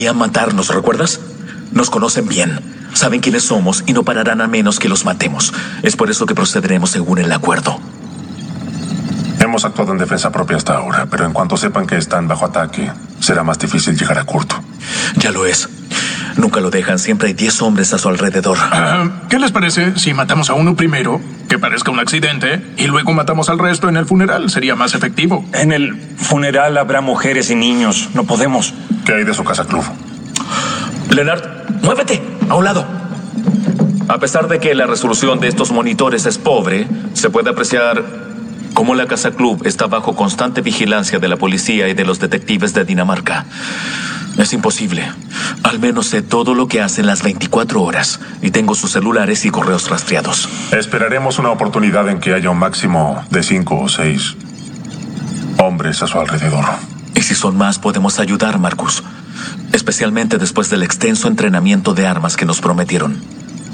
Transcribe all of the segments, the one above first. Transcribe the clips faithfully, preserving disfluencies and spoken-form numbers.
a matarnos, ¿recuerdas? Nos conocen bien, saben quiénes somos y no pararán a menos que los matemos. Es por eso que procederemos según el acuerdo. Hemos actuado en defensa propia hasta ahora, pero en cuanto sepan que están bajo ataque, será más difícil llegar a Kurt. Ya lo es. Nunca lo dejan, siempre hay diez hombres a su alrededor. Uh, ¿Qué les parece si matamos a uno primero, que parezca un accidente, y luego matamos al resto en el funeral? Sería más efectivo. En el funeral habrá mujeres y niños. No podemos. ¿Qué hay de su casa club? Leonard, muévete, a un lado. A pesar de que la resolución de estos monitores es pobre, se puede apreciar cómo la Casa Club está bajo constante vigilancia de la policía y de los detectives de Dinamarca. Es imposible. Al menos sé todo lo que hacen las veinticuatro horas y tengo sus celulares y correos rastreados. Esperaremos una oportunidad en que haya un máximo de cinco o seis hombres a su alrededor. Y si son más, podemos ayudar, Marcus. Especialmente después del extenso entrenamiento de armas que nos prometieron.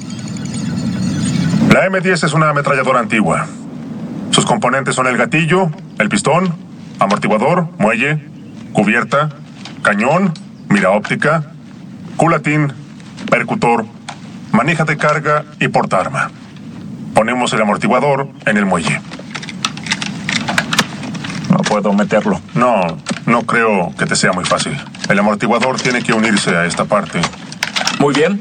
La eme diez es una ametralladora antigua. Sus componentes son el gatillo, el pistón, amortiguador, muelle, cubierta, cañón, mira óptica, culatín, percutor, manija de carga y portaarma. Ponemos el amortiguador en el muelle. No puedo meterlo. No, no creo que te sea muy fácil. El amortiguador tiene que unirse a esta parte. Muy bien.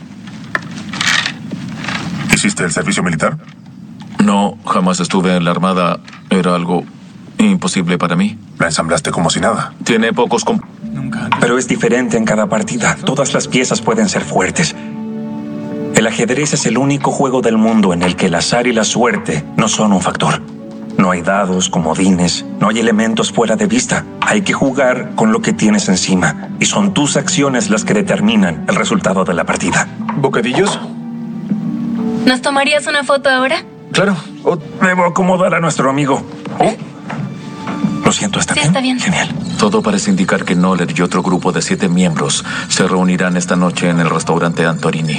¿Hiciste el servicio militar? No, jamás estuve en la Armada. Era algo imposible para mí. La ensamblaste como si nada. Tiene pocos comp... Nunca. Pero es diferente en cada partida. Todas las piezas pueden ser fuertes. El ajedrez es el único juego del mundo en el que el azar y la suerte no son un factor. No hay dados, comodines, no hay elementos fuera de vista. Hay que jugar con lo que tienes encima. Y son tus acciones las que determinan el resultado de la partida. ¿Bocadillos? ¿Nos tomarías una foto ahora? Claro. Oh, debo acomodar a nuestro amigo. Oh. Lo siento, ¿está Sí, bien? está bien. Genial. Todo parece indicar que Noller y otro grupo de siete miembros se reunirán esta noche en el restaurante Antorini.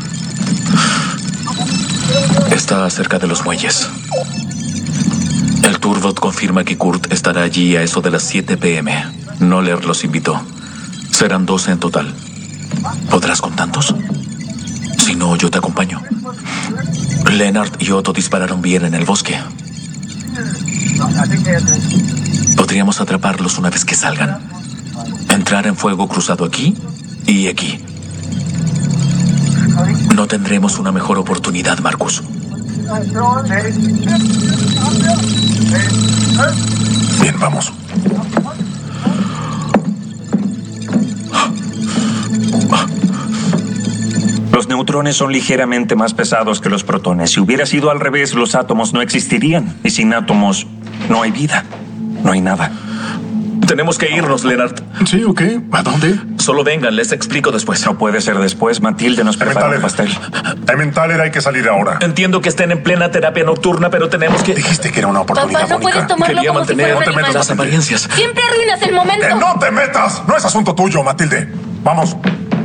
Está cerca de los muelles. El Turbot confirma que Kurt estará allí a eso de las siete pe eme. Noller los invitó. Serán doce en total. ¿Podrás con tantos? Si no, yo te acompaño. Leonard y Otto dispararon bien en el bosque. Podríamos atraparlos una vez que salgan. Entrar en fuego cruzado aquí y aquí. No tendremos una mejor oportunidad, Marcus. Bien, vamos. Los neutrones son ligeramente más pesados que los protones. Si hubiera sido al revés, los átomos no existirían. Y sin átomos, no hay vida. No hay nada. Tenemos que irnos, Leonard. Sí, ok. ¿A dónde? Solo vengan, les explico después. No puede ser después. Matilde nos prepara el pastel. Emmentaler, hay que salir ahora. Entiendo que estén en plena terapia nocturna, pero tenemos que... Dijiste que era una oportunidad Papá, no única. puedes tomarlo Quería como si mantener- fuera no te un metas animal. las apariencias. Siempre arruinas el momento. ¡Que no te metas! No es asunto tuyo, Matilde. Vamos.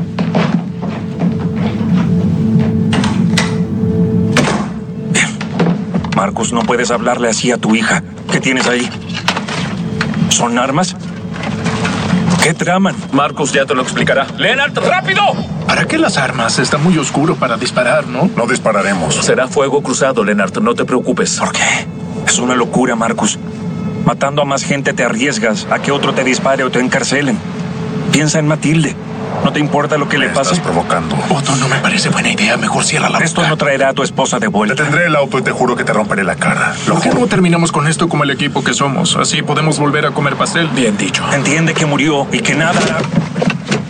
Marcus, no puedes hablarle así a tu hija. ¿Qué tienes ahí? ¿Son armas? ¿Qué traman? Marcus ya te lo explicará. ¡Leonard, rápido! ¿Para qué las armas? Está muy oscuro para disparar, ¿no? No dispararemos. Será fuego cruzado, Leonard, no te preocupes. ¿Por qué? Es una locura, Marcus. Matando a más gente te arriesgas a que otro te dispare o te encarcelen. Piensa en Matilde. ¿No te importa lo que le Me pase? estás provocando. Otto, no me parece buena idea. Mejor cierra la Esto boca. no traerá a tu esposa de vuelta. Detendré el auto y te juro que te romperé la cara. Lo ¿Por qué juro. no terminamos con esto como el equipo que somos? Así podemos volver a comer pastel. Bien dicho. Entiende que murió y que nada...